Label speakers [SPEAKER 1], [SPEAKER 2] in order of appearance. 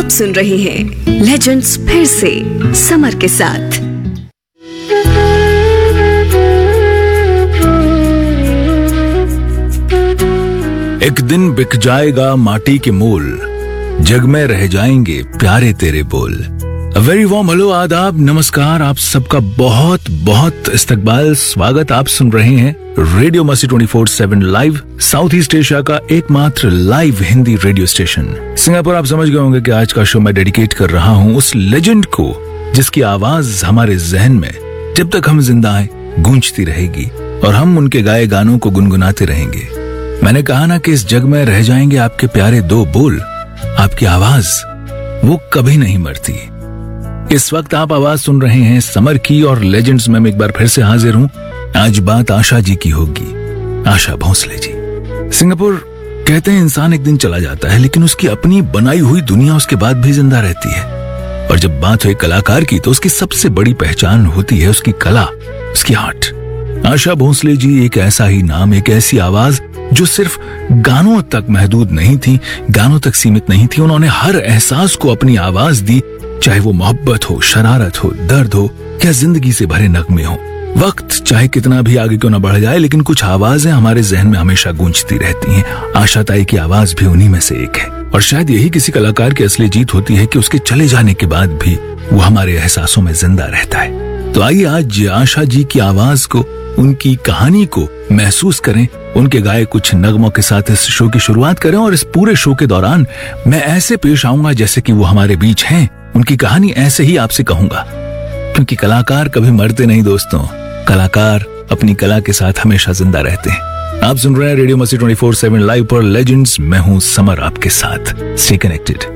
[SPEAKER 1] आप सुन रहे हैं लेजेंड्स फिर से समर के साथ।
[SPEAKER 2] एक दिन बिक जाएगा माटी के मोल, जग में रह जाएंगे प्यारे तेरे बोल। वेरी वार्म हेलो, आदाब, नमस्कार, आप सबका बहुत बहुत इस्तकबाल, स्वागत। आप सुन रहे हैं रेडियो मस्ती 24/7 लाइव, साउथ ईस्ट एशिया का एकमात्र live Hindi radio station Singapore. आप समझ गए होंगे कि आज का शो मैं डेडिकेट कर रहा हूं उस लेजेंड को जिसकी आवाज हमारे जहन में जब तक हम जिंदा हैं गूंजती रहेगी और हम उनके गाए गानों को गुनगुनाते रहेंगे। मैंने कहा ना कि इस जग में रह जाएंगे आपके प्यारे दो बोल, आपकी आवाज वो कभी नहीं मरती। इस वक्त आप आवाज सुन रहे हैं समर की और लेजेंड्स में मैं एक बार फिर से हाजिर हूं। आज बात आशा जी की होगी, आशा भोसले जी। सिंगापुर कहते हैं इंसान एक दिन चला जाता है लेकिन उसकी अपनी बनाई हुई दुनिया उसके बाद भी जिंदा रहती है। और जब बात हो कलाकार की तो उसकी सबसे बड़ी पहचान होती है उसकी कला, उसकी आर्ट। आशा भोसले जी एक ऐसा ही नाम, एक ऐसी आवाज जो सिर्फ गानों तक महदूद नहीं थी, गानों तक सीमित नहीं थी। उन्होंने हर एहसास को अपनी आवाज दी, चाहे वो मोहब्बत हो, शरारत हो, दर्द हो, क्या जिंदगी से भरे नगमे हो। वक्त चाहे कितना भी आगे क्यों न बढ़ जाए लेकिन कुछ आवाजें हमारे जहन में हमेशा गूंजती रहती हैं। आशा ताई की आवाज भी उन्हीं में से एक है और शायद यही किसी कलाकार की असली जीत होती है कि उसके चले जाने के बाद भी वो हमारे एहसासों में जिंदा रहता है। तो आइए आज आशा जी की आवाज को, उनकी कहानी को महसूस करें, उनके गाए कुछ नगमों के साथ इस शो की शुरुआत करें। और इस पूरे शो के दौरान मैं ऐसे पेश आऊंगा जैसे कि वो हमारे बीच हैं, उनकी कहानी ऐसे ही आपसे कहूंगा, क्योंकि कलाकार कभी मरते नहीं दोस्तों, कलाकार अपनी कला के साथ हमेशा जिंदा रहते हैं। आप सुन रहे हैं रेडियो मस्ती 24/7 लाइव पर लेजेंड्स, मैं हूं समर आपके साथ। Stay connected.